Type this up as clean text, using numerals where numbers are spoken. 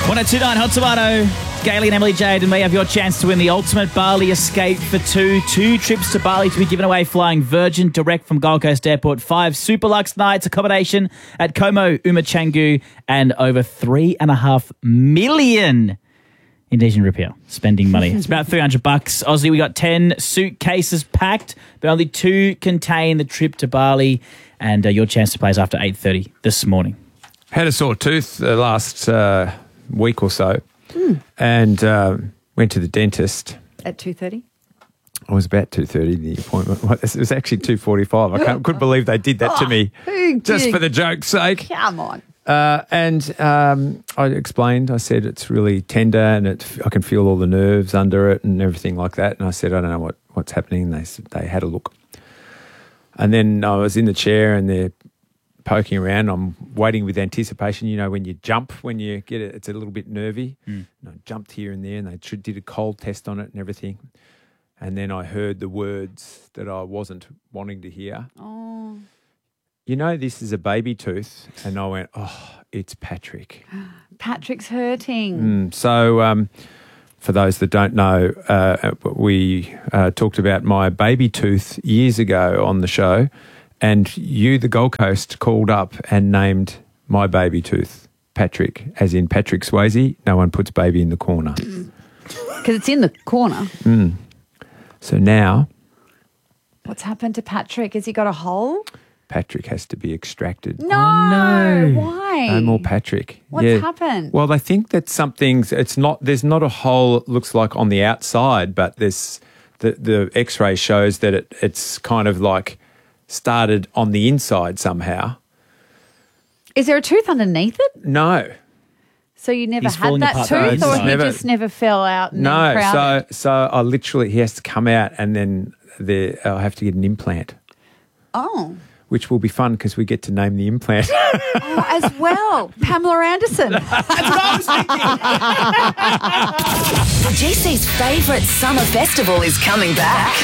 102.9 Hot Tomato. Gailey and Emily Jade and me have your chance to win the ultimate Bali escape for two. 2 trips to Bali to be given away flying Virgin direct from Gold Coast Airport. 5 super luxe nights, accommodation at Como, Canggu, and over 3.5 million Indonesian rupiah spending money. It's about $300 Aussie. We got 10 suitcases packed, but only 2 contain the trip to Bali. And your chance to play is after 8:30 this morning. Had a sore tooth the last week or so, and went to the dentist At 2:30? I was about 2:30, the appointment. It was actually 2:45. I couldn't believe they did that to me just for the joke's sake. Come on. And I explained, I said it's really tender and I can feel all the nerves under it and everything like that. And I said, I don't know what's happening. They had a look. And then I was in the chair and they're poking around. I'm waiting with anticipation. You know, when you jump, when you get it, it's a little bit nervy. And I jumped here and there and they did a cold test on it and everything. And then I heard the words that I wasn't wanting to hear. Oh. You know, this is a baby tooth. And I went, oh, it's Patrick. Patrick's hurting. So for those that don't know, we talked about my baby tooth years ago on the show. And you, the Gold Coast, called up and named my baby tooth Patrick, as in Patrick Swayze. No one puts baby in the corner. Because it's in the corner. So now What's happened to Patrick? Has he got a hole? Patrick has to be extracted. No. Why? No more Patrick. What's happened? Well, they think that there's not a hole, it looks like, on the outside, but there's the X-ray shows that it's kind of like started on the inside somehow. Is there a tooth underneath it? No. So you never He's had falling that apart tooth, from or the he inside. just never fell out? And then No. crowded? So I literally, he has to come out and then I'll have to get an implant, Oh. which will be fun because we get to name the implant. Oh, as well. Pamela Anderson. GC's favourite summer festival is coming back.